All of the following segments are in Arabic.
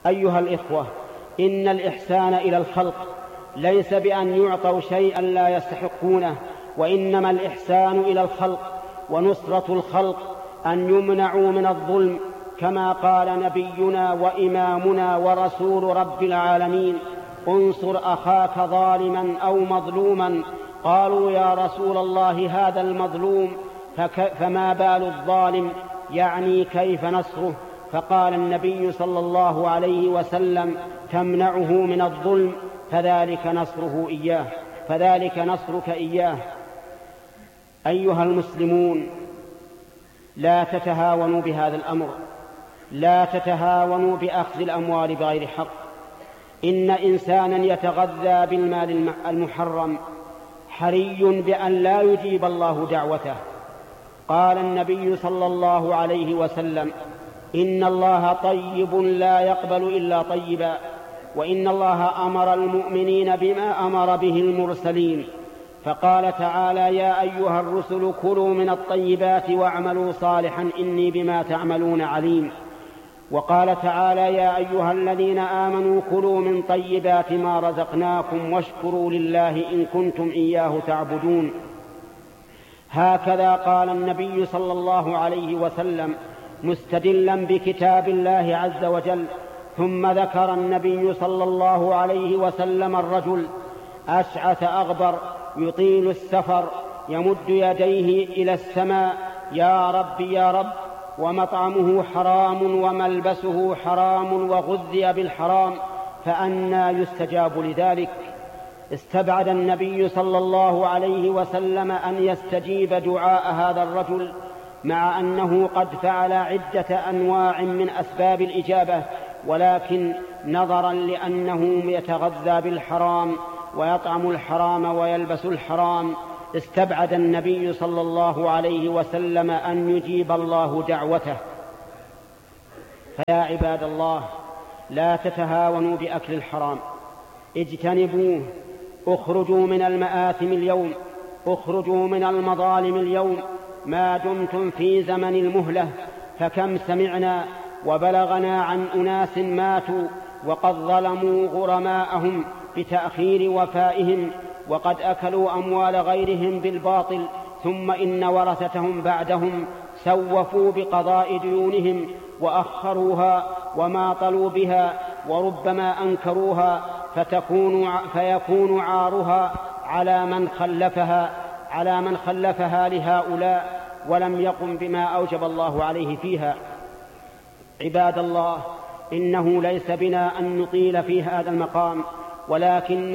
أيها الإخوة، إن الإحسان إلى الخلق ليس بأن يعطوا شيئا لا يستحقونه، وإنما الإحسان إلى الخلق ونصرة الخلق أن يمنعوا من الظلم، كما قال نبينا وإمامنا ورسول رب العالمين: انصر أخاك ظالما أو مظلوما. قالوا: يا رسول الله، هذا المظلوم، فما بال الظالم؟ يعني كيف نصره؟ فقال النبي صلى الله عليه وسلم: تمنعه من الظلم، فذلك نصرك إياه. أيها المسلمون، لا تتهاونوا بهذا الأمر، لا تتهاونوا بأخذ الأموال بغير حق. إن إنسانا يتغذى بالمال المحرم حري بأن لا يجيب الله دعوته. قال النبي صلى الله عليه وسلم: إن الله طيب لا يقبل إلا طيبا، وإن الله أمر المؤمنين بما أمر به المرسلين، فقال تعالى: يا أيها الرسل كلوا من الطيبات واعملوا صالحا إني بما تعملون عليم. وقال تعالى: يا أيها الذين آمنوا كلوا من طيبات ما رزقناكم واشكروا لله إن كنتم إياه تعبدون. هكذا قال النبي صلى الله عليه وسلم مستدلا بكتاب الله عز وجل. ثم ذكر النبي صلى الله عليه وسلم الرجل أشعث أغبر يطيل السفر يمد يديه إلى السماء: يا رب يا رب، ومطعمه حرام وملبسه حرام وغذي بالحرام، فأنى يستجاب لذلك؟ استبعد النبي صلى الله عليه وسلم أن يستجيب دعاء هذا الرجل، مع أنه قد فعل عدة أنواع من أسباب الإجابة، ولكن نظرا لأنه يتغذى بالحرام ويطعم الحرام ويلبس الحرام، استبعد النبي صلى الله عليه وسلم أن يجيب الله دعوته. فيا عباد الله، لا تتهاونوا بأكل الحرام، اجتنبوه. اخرجوا من المآثم اليوم، اخرجوا من المظالم اليوم ما دمتم في زمن المهلة. فكم سمعنا وبلغنا عن أناس ماتوا وقد ظلموا غرماءهم بتأخير وفائهم، وقد أكلوا أموال غيرهم بالباطل، ثم إن ورثتهم بعدهم سوفوا بقضاء ديونهم وأخروها وماطلوا بها، وربما أنكروها، فيكون عارها على من خلفها لهؤلاء ولم يقم بما أوجب الله عليه فيها. عباد الله، إنه ليس بنا أن نطيل في هذا المقام، ولكن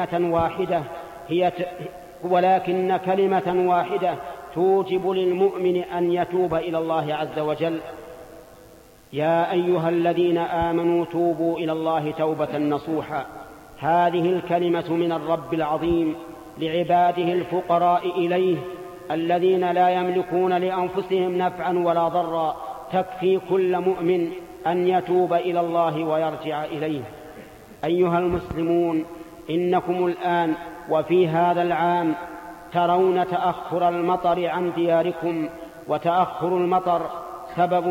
كلمة واحدة توجب للمؤمن أن يتوب إلى الله عز وجل: يا أيها الذين آمنوا توبوا إلى الله توبة نصوحا. هذه الكلمة من الرب العظيم لعباده الفقراء إليه الذين لا يملكون لأنفسهم نفعا ولا ضرا، تكفي كل مؤمن أن يتوب إلى الله ويرجع إليه. أيها المسلمون، إنكم الآن وفي هذا العام ترون تأخر المطر عن دياركم، وتأخر المطر سبب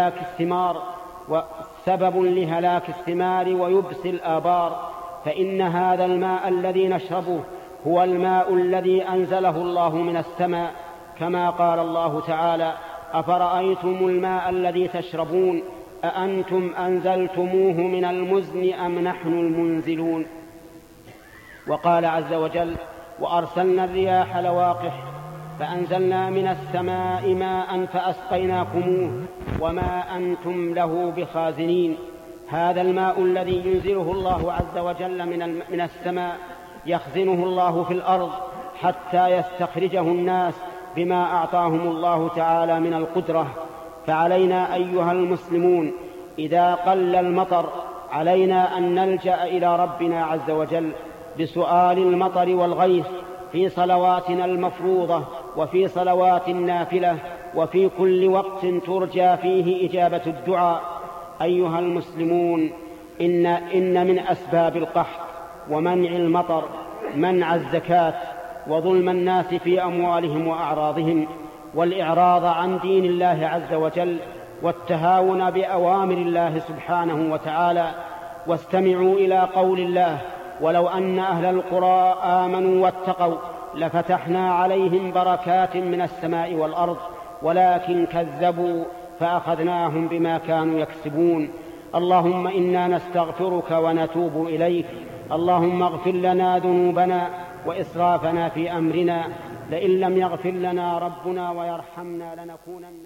لهلاك الثمار ويبس الآبار، فإن هذا الماء الذي نشربه هو الماء الذي أنزله الله من السماء، كما قال الله تعالى: أفرأيتم الماء الذي تشربون أأنتم أنزلتموه من المزن أم نحن المنزلون. وقال عز وجل: وأرسلنا الرياح لواقح فأنزلنا من السماء ماء فأسقيناكموه وما أنتم له بخازنين. هذا الماء الذي ينزله الله عز وجل من السماء يخزنه الله في الأرض حتى يستخرجه الناس بما أعطاهم الله تعالى من القدرة. فعلينا أيها المسلمون إذا قل المطر علينا أن نلجأ إلى ربنا عز وجل بسؤال المطر والغيث في صلواتنا المفروضة وفي صلوات النافلة وفي كل وقت ترجى فيه إجابة الدعاء. أيها المسلمون، إن من أسباب القحط ومنع المطر منع الزكاة وظلم الناس في أموالهم وأعراضهم والإعراض عن دين الله عز وجل، والتهاون بأوامر الله سبحانه وتعالى. واستمعوا إلى قول الله: ولو أن أهل القرى آمنوا واتقوا لفتحنا عليهم بركات من السماء والأرض ولكن كذبوا فأخذناهم بما كانوا يكسبون. اللهم إنا نستغفرك ونتوب إليك. اللهم اغفر لنا ذنوبنا وإسرافنا في أمرنا. لئن لم يغفر لنا ربنا ويرحمنا لنكونن